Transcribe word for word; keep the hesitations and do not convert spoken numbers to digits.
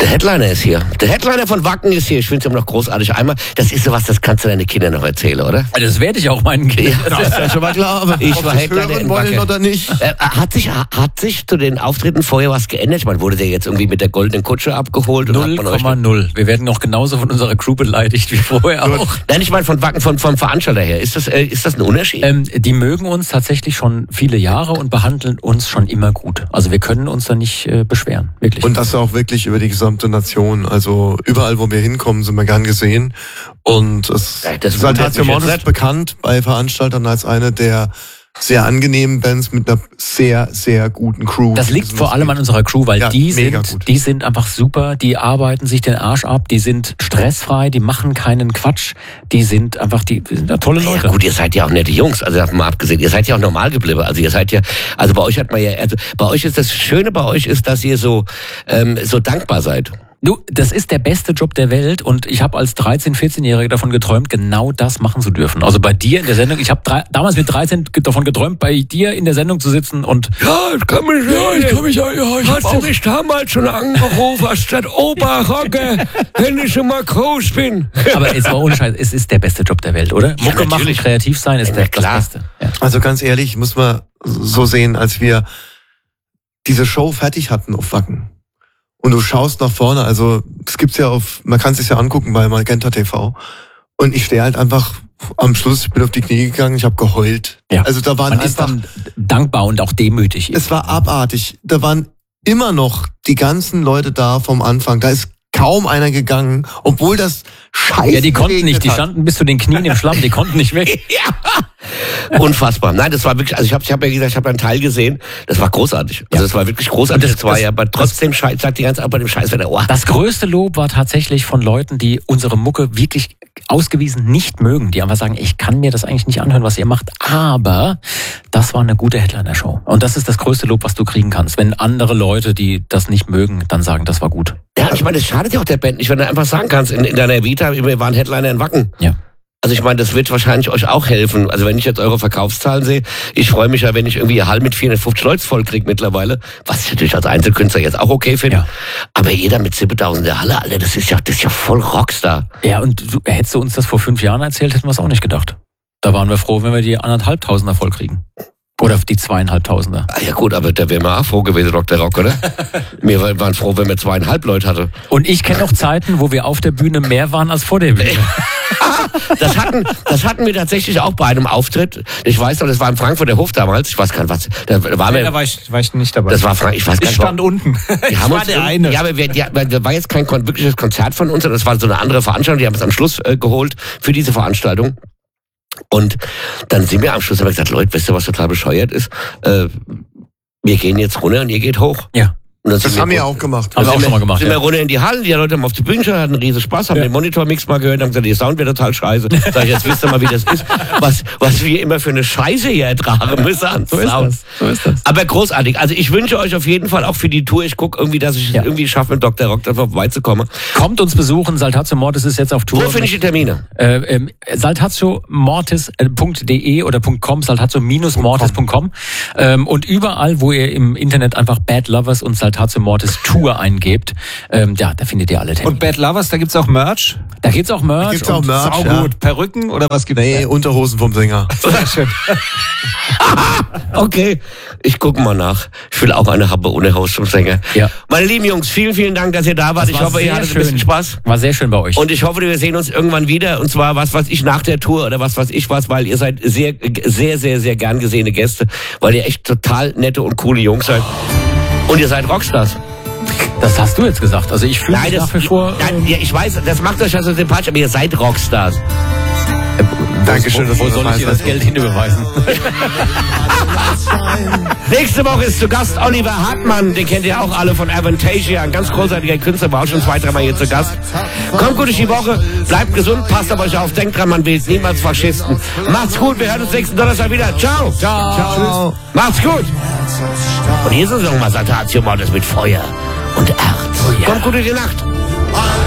Der Headliner ist hier. Der Headliner von Wacken ist hier. Ich finde es immer noch großartig. Einmal, das ist sowas, das kannst du deinen Kindern noch erzählen, oder? Das werde ich auch meinen Kindern. Ja, das ist ja schon mal klar. Aber ich ob war sie Headliner hören in wollen Wacken. oder nicht. Äh, hat sich hat sich zu den Auftritten vorher was geändert? Ich meine, wurde der jetzt irgendwie mit der goldenen Kutsche abgeholt? null Komma null. Wir werden noch genauso von unserer Crew beleidigt wie vorher auch. Nein, ich meine von Wacken, von, vom Veranstalter her. Ist das, äh, ist das ein Unterschied? Ähm, die mögen uns tatsächlich schon viele Jahre und behandeln uns schon immer gut. Also wir können uns da nicht äh, beschweren, wirklich. Und das auch wirklich über die gesamte Nation. Also überall, wo wir hinkommen, sind wir gern gesehen. Und es Ja, das Saltatio wundert mich Mortis jetzt ist bekannt bei Veranstaltern als eine der sehr angenehmen Bands mit einer sehr, sehr guten Crew. Das liegt vor allem an unserer Crew, weil Ja, die mega sind, gut. die sind einfach super, die arbeiten sich den Arsch ab, die sind stressfrei, die machen keinen Quatsch, die sind einfach, die, die sind da tolle Leute. Ja gut, ihr seid ja auch nette Jungs, also davon mal abgesehen, ihr seid ja auch normal geblieben, also ihr seid ja, also bei euch hat man ja, also bei euch ist das Schöne bei euch ist, dass ihr so, ähm, so dankbar seid. Du, das ist der beste Job der Welt und ich habe als dreizehn-, vierzehnjähriger davon geträumt, genau das machen zu dürfen. Also bei dir in der Sendung, ich habe damals mit dreizehn davon geträumt, bei dir in der Sendung zu sitzen und... Ja, ich kann mich ja, ich kann mich ja, ja ich hast du mich damals schon angerufen, hast gesagt, Opa Rocke, wenn ich schon mal groß bin. Aber es war ohne Scheiß, es ist der beste Job der Welt, oder? Ja, Mucke machen, natürlich. kreativ sein ist Ja, der, klar. das Beste. Ja. Also ganz ehrlich, muss man so sehen, als wir diese Show fertig hatten auf Wacken. Und du schaust nach vorne, also es gibt's ja auf, man kann es sich ja angucken bei Magenta T V. Und ich stehe halt einfach am Schluss, ich bin auf die Knie gegangen, ich habe geheult. Ja. Also da waren Man ist einfach, dann dankbar und auch demütig. es war abartig. Da waren immer noch die ganzen Leute da vom Anfang. Da ist kaum einer gegangen, obwohl das scheiße Ja, die konnten geregnet nicht, die hat. standen bis zu den Knien im Schlamm, die konnten nicht weg. Ja. Unfassbar. Nein, das war wirklich, also ich habe ich hab ja gesagt, ich habe einen Teil gesehen, das war großartig. Also das war wirklich großartig. Und Das, das- war das- ja, aber trotzdem Scheiß, sagt die ganze Zeit bei dem Scheißwetter, oh. Das größte Lob war tatsächlich von Leuten, die unsere Mucke wirklich ausgewiesen nicht mögen, die einfach sagen, ich kann mir das eigentlich nicht anhören, was ihr macht, aber das war eine gute Headliner-Show. Und das ist das größte Lob, was du kriegen kannst. Wenn andere Leute, die das nicht mögen, dann sagen, das war gut. Ja, ich meine, das schadet ja auch der Band nicht, wenn du einfach sagen kannst, in, in deiner Vita, wir waren Headliner in Wacken. Ja. Also ich meine, das wird wahrscheinlich euch auch helfen. Also wenn ich jetzt eure Verkaufszahlen sehe, ich freue mich ja, wenn ich irgendwie Hall mit vierhundertfünfzig Leute voll kriege mittlerweile, was ich natürlich als Einzelkünstler jetzt auch okay finde. Ja. Aber jeder mit siebentausend der Halle, Alter, das ist ja, das ist ja voll Rockstar. Ja, und du, hättest du uns das vor fünf Jahren erzählt, hätten wir es auch nicht gedacht. Da waren wir froh, wenn wir die anderthalbtausender voll kriegen. Oder die zweieinhalbtausender. Ah, ja gut, aber da wären wir auch froh gewesen, Doktor Rock, oder? Wir waren froh, wenn wir zweieinhalb Leute hatten. Und ich kenne auch Zeiten, wo wir auf der Bühne mehr waren als vor der Bühne. Das hatten, das hatten wir tatsächlich auch bei einem Auftritt. Ich weiß noch, das war im Frankfurter Hof damals. Ich weiß gar nicht, was. Da waren wir, Da war ich, war ich nicht dabei. das war Frank, ich weiß gar ich nicht. stand unten. Die ich haben war uns der irgendwie- eine. Ja, aber wir, die, das war jetzt kein kon- wirkliches Konzert von uns, sondern das war so eine andere Veranstaltung. Die haben es am Schluss äh, geholt für diese Veranstaltung. Und dann sind wir am Schluss, haben wir gesagt, Leute, wisst ihr, was total bescheuert ist? Äh, wir gehen jetzt runter und ihr geht hoch. Ja. Und dann Das sind haben wir wir auch gemacht. Haben wir auch schon mal gemacht, Sind ja. wir runter in die Halle, die Leute haben auf die Bühne geschaut, hatten riesen Spaß, haben Ja. den Monitormix mal gehört, haben gesagt, der Sound wird total scheiße. Sag ich, jetzt wisst ihr mal, wie das ist, was, was wir immer für eine Scheiße hier ertragen müssen an So ist Sound. das. So ist das. Aber großartig. Also ich wünsche euch auf jeden Fall auch für die Tour, ich gucke irgendwie, dass ich es Ja. irgendwie schaffe, mit Doktor Rock einfach vorbeizukommen. Kommt uns besuchen, Saltatio Mortis ist jetzt auf Tour. Wo finde ich die Termine? Äh, ähm, saltatio mortis punkt de oder .com, saltatio mortis punkt com ähm, und überall, wo ihr im Internet einfach Bad Lovers und Saltatio Mortis Tour eingebt, ähm, ja, da findet ihr alle Termine. Und Bad Lovers, da gibt's auch Merch. Da gibt's auch Merch. Da gibt's auch und Merch. Sau ja. gut. Perücken oder was gibt's? Nee, Unterhosen vom Sänger. Sehr schön. Okay, ich gucke mal nach. Ich will auch eine Happe ohne Haus zum Sänger. Ja. Meine lieben Jungs, vielen, vielen Dank, dass ihr da wart. Das Ich war hoffe, ihr sehr hattet ein bisschen schön. Spaß. War sehr schön bei euch. Und ich hoffe, wir sehen uns irgendwann wieder. Und zwar was weiß ich nach der Tour oder was weiß ich was, weil ihr seid sehr, sehr, sehr, sehr gern gesehene Gäste, weil ihr echt total nette und coole Jungs seid. Und ihr seid Rockstars. das hast du jetzt gesagt. Also ich fühle mich das, nach wie vor... nein, ja, ich weiß, das macht euch ja so sympathisch, aber ihr seid Rockstars. Äh, Dankeschön, dass Wo du soll das ich dir weißt. das Geld hinüberweisen? Nächste Woche ist zu Gast Oliver Hartmann, den kennt ihr auch alle von Avantasia, ein ganz großartiger Künstler, war auch schon zwei, dreimal hier zu Gast. Kommt gut durch die Woche, bleibt gesund, passt auf euch auf, denkt dran, man wählt niemals Faschisten. Macht's gut, wir hören uns nächsten Donnerstag wieder. Ciao. Ciao. Ciao. Macht's gut. Und hier ist es nochmal Saltatio Mortis mit Feuer und Erz. Kommt gut in die Nacht.